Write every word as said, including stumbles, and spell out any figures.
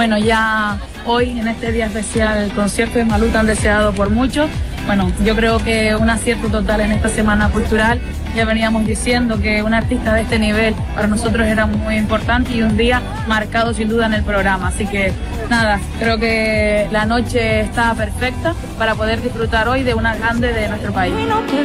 Bueno, ya hoy, en este día especial, el concierto de Malú tan deseado por muchos. Bueno, yo creo que un acierto total en esta semana cultural. Ya veníamos diciendo que un artista de este nivel para nosotros era muy importante y un día marcado sin duda en el programa. Así que nada, creo que la noche está perfecta para poder disfrutar hoy de una grande de nuestro país.